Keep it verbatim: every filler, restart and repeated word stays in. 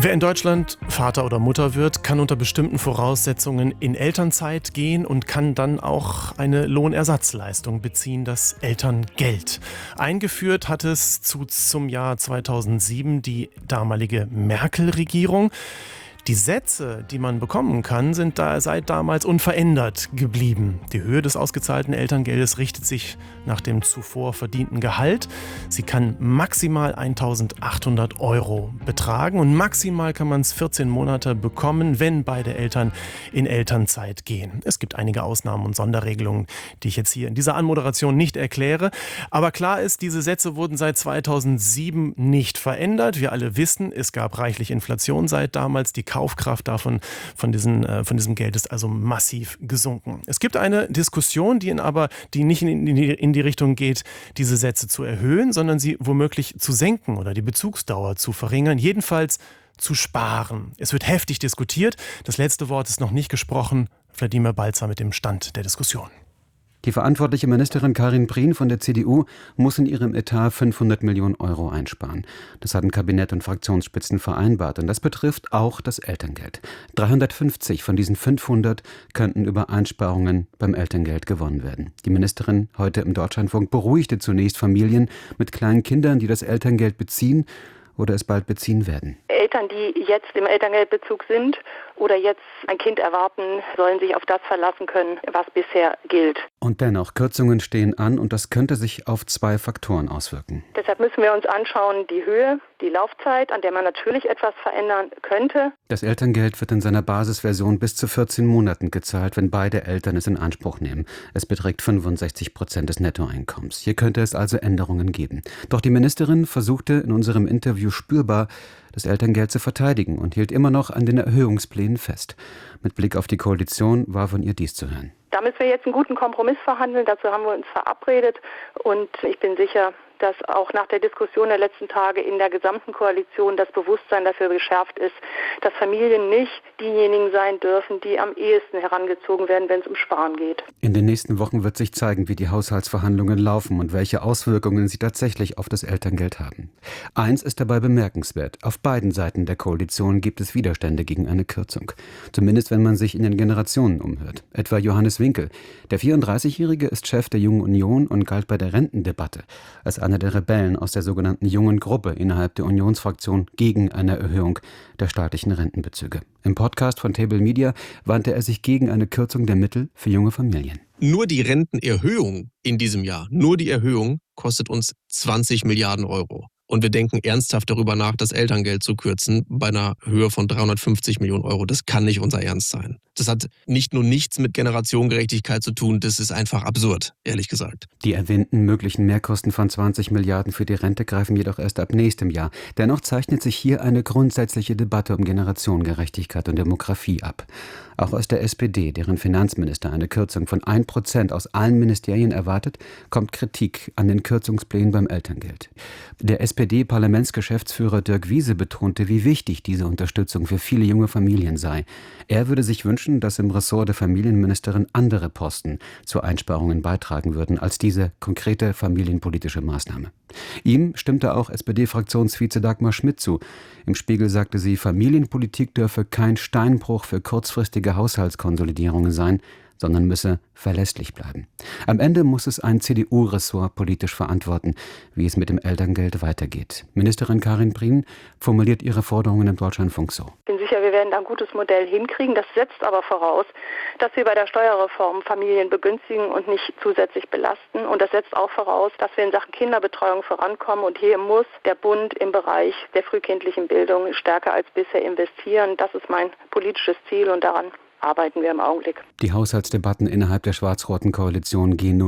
Wer in Deutschland Vater oder Mutter wird, kann unter bestimmten Voraussetzungen in Elternzeit gehen und kann dann auch eine Lohnersatzleistung beziehen, das Elterngeld. Eingeführt hat es zu, zum Jahr zweitausendsieben die damalige Merkel-Regierung. Die Sätze, die man bekommen kann, sind da seit damals unverändert geblieben. Die Höhe des ausgezahlten Elterngeldes richtet sich nach dem zuvor verdienten Gehalt. Sie kann maximal eintausendachthundert Euro betragen und maximal kann man es vierzehn Monate bekommen, wenn beide Eltern in Elternzeit gehen. Es gibt einige Ausnahmen und Sonderregelungen, die ich jetzt hier in dieser Anmoderation nicht erkläre. Aber klar ist, diese Sätze wurden seit zweitausendsieben nicht verändert. Wir alle wissen, es gab reichlich Inflation seit damals. Die Kaufkraft davon, von, diesen, äh, von diesem Geld ist also massiv gesunken. Es gibt eine Diskussion, die in aber die nicht in die, in die Richtung geht, diese Sätze zu erhöhen, sondern sie womöglich zu senken oder die Bezugsdauer zu verringern, jedenfalls zu sparen. Es wird heftig diskutiert. Das letzte Wort ist noch nicht gesprochen. Wladimir Balzer mit dem Stand der Diskussion. Die verantwortliche Ministerin Karin Prien von der C D U muss in ihrem Etat fünfhundert Millionen Euro einsparen. Das hatten Kabinett und Fraktionsspitzen vereinbart und das betrifft auch das Elterngeld. dreihundertfünfzig von diesen fünfhundert könnten über Einsparungen beim Elterngeld gewonnen werden. Die Ministerin heute im Deutschlandfunk beruhigte zunächst Familien mit kleinen Kindern, die das Elterngeld beziehen oder es bald beziehen werden. Eltern, die jetzt im Elterngeldbezug sind oder jetzt ein Kind erwarten, sollen sich auf das verlassen können, was bisher gilt. Und dennoch, Kürzungen stehen an und das könnte sich auf zwei Faktoren auswirken. Deshalb müssen wir uns anschauen, die Höhe, die Laufzeit, an der man natürlich etwas verändern könnte. Das Elterngeld wird in seiner Basisversion bis zu vierzehn Monaten gezahlt, wenn beide Eltern es in Anspruch nehmen. Es beträgt fünfundsechzig Prozent des Nettoeinkommens. Hier könnte es also Änderungen geben. Doch die Ministerin versuchte in unserem Interview spürbar, das Elterngeld zu verteidigen und hielt immer noch an den Erhöhungsplänen fest. Mit Blick auf die Koalition war von ihr dies zu hören. Da müssen wir jetzt einen guten Kompromiss verhandeln. Dazu haben wir uns verabredet. Und ich bin sicher, dass auch nach der Diskussion der letzten Tage in der gesamten Koalition das Bewusstsein dafür geschärft ist, dass Familien nicht diejenigen sein dürfen, die am ehesten herangezogen werden, wenn es um Sparen geht. In den nächsten Wochen wird sich zeigen, wie die Haushaltsverhandlungen laufen und welche Auswirkungen sie tatsächlich auf das Elterngeld haben. Eins ist dabei bemerkenswert. Auf beiden Seiten der Koalition gibt es Widerstände gegen eine Kürzung. Zumindest wenn man sich in den Generationen umhört. Etwa Johannes Winkel. Der vierunddreißigjährige ist Chef der Jungen Union und galt bei der Rentendebatte als einer der Rebellen aus der sogenannten Jungen Gruppe innerhalb der Unionsfraktion gegen eine Erhöhung der staatlichen Rentenbezüge. Im Podcast von Table Media wandte er sich gegen eine Kürzung der Mittel für junge Familien. Nur die Rentenerhöhung in diesem Jahr, nur die Erhöhung kostet uns zwanzig Milliarden Euro. Und wir denken ernsthaft darüber nach, das Elterngeld zu kürzen bei einer Höhe von dreihundertfünfzig Millionen Euro. Das kann nicht unser Ernst sein. Das hat nicht nur nichts mit Generationengerechtigkeit zu tun, das ist einfach absurd, ehrlich gesagt. Die erwähnten möglichen Mehrkosten von zwanzig Milliarden für die Rente greifen jedoch erst ab nächstem Jahr. Dennoch zeichnet sich hier eine grundsätzliche Debatte um Generationengerechtigkeit und Demografie ab. Auch aus der S P D, deren Finanzminister eine Kürzung von ein Prozent aus allen Ministerien erwartet, kommt Kritik an den Kürzungsplänen beim Elterngeld. Der S P D-Parlamentsgeschäftsführer Dirk Wiese betonte, wie wichtig diese Unterstützung für viele junge Familien sei. Er würde sich wünschen, dass im Ressort der Familienministerin andere Posten zu Einsparungen beitragen würden als diese konkrete familienpolitische Maßnahme. Ihm stimmte auch S P D-Fraktionsvize Dagmar Schmidt zu. Im Spiegel sagte sie, Familienpolitik dürfe kein Steinbruch für kurzfristige Haushaltskonsolidierungen sein, sondern müsse verlässlich bleiben. Am Ende muss es ein C D U-Ressort politisch verantworten, wie es mit dem Elterngeld weitergeht. Ministerin Karin Prien formuliert ihre Forderungen im Deutschlandfunk so. Ich bin sicher, wir werden da ein gutes Modell hinkriegen. Das setzt aber voraus, dass wir bei der Steuerreform Familien begünstigen und nicht zusätzlich belasten. Und das setzt auch voraus, dass wir in Sachen Kinderbetreuung vorankommen. Und hier muss der Bund im Bereich der frühkindlichen Bildung stärker als bisher investieren. Das ist mein politisches Ziel und daran arbeiten wir im Augenblick. Die Haushaltsdebatten innerhalb der schwarz-roten Koalition gehen nun